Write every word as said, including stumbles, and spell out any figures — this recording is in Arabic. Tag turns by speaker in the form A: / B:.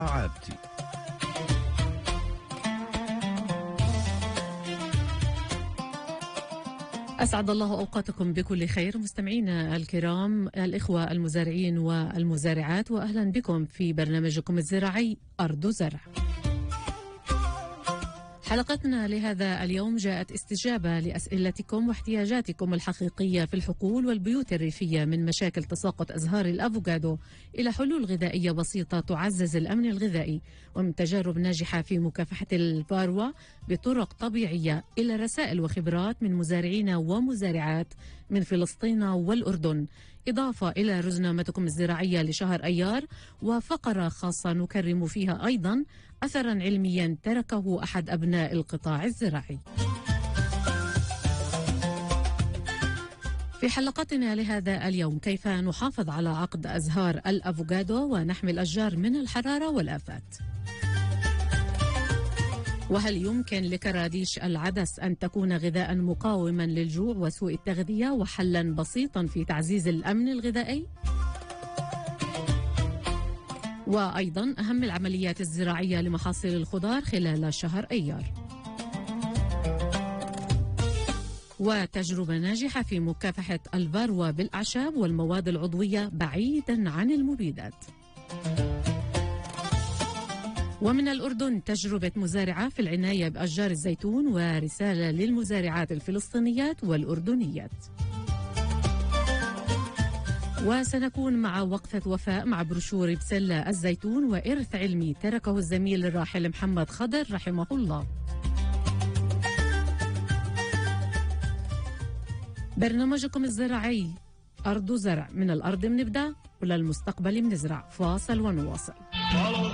A: عابتي.
B: أسعد الله أوقاتكم بكل خير مستمعينا الكرام، الإخوة المزارعين والمزارعات، وأهلا بكم في برنامجكم الزراعي أرض زرع. حلقتنا لهذا اليوم جاءت استجابة لأسئلتكم واحتياجاتكم الحقيقية في الحقول والبيوت الريفية، من مشاكل تساقط أزهار الأفوكادو إلى حلول غذائية بسيطة تعزز الأمن الغذائي، ومن تجارب ناجحة في مكافحة الفاروة بطرق طبيعية إلى رسائل وخبرات من مزارعين ومزارعات من فلسطين والأردن، إضافة إلى رزنامتكم الزراعية لشهر أيار، وفقرة خاصة نكرم فيها أيضا أثرا علميا تركه أحد أبناء القطاع الزراعي. في حلقتنا لهذا اليوم، كيف نحافظ على عقد أزهار الأفوكادو ونحمي الأشجار من الحرارة والآفات؟ وهل يمكن لكراديش العدس أن تكون غذاء مقاوما للجوع وسوء التغذية وحلا بسيطا في تعزيز الأمن الغذائي؟ وأيضا أهم العمليات الزراعية لمحاصيل الخضار خلال شهر أيار، وتجربة ناجحة في مكافحة الفاروة بالأعشاب والمواد العضوية بعيدا عن المبيدات. ومن الأردن تجربة مزارعة في العناية بأشجار الزيتون، ورسالة للمزارعات الفلسطينيات والأردنيات. وسنكون مع وقفة وفاء مع بروشور بسلة الزيتون وإرث علمي تركه الزميل الراحل محمد خضر رحمه الله. برنامجكم الزراعي أرض زرع، من الأرض بنبدأ وللمستقبل بنزرع. فاصل ونواصل.